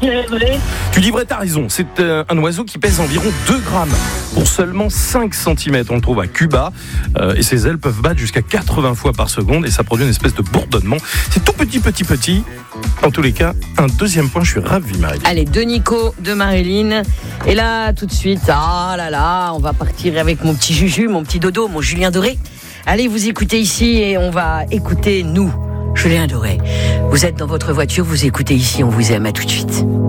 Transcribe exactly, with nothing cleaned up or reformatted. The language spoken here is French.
dirais vrai. Tu dis vrai, t'as raison. C'est euh, un oiseau qui pèse environ deux grammes pour seulement cinq centimètres. On le trouve à Cuba euh, et ses ailes peuvent battre jusqu'à quatre-vingts fois par seconde et ça produit une espèce de bourdonnement. C'est tout petit, petit, petit. En tous les cas, un deuxième point, je suis ravi, Marilyn. Allez, de Nico, de Marilyn. Et là, tout de suite, ah là là, on va partir avec mon petit Juju, mon petit dodo, mon Julien Doré. Allez, vous écoutez ici et on va écouter nous, Julien Doré. Vous êtes dans votre voiture, vous écoutez ici, on vous aime, à tout de suite.